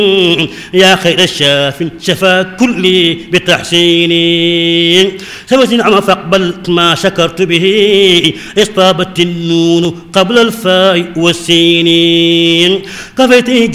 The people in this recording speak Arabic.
يا خير الشاف شفا كلي بتحسيني سوت نعم فاقبل ما شكرت به اصطابت النون قبل الفاء والسين كفيته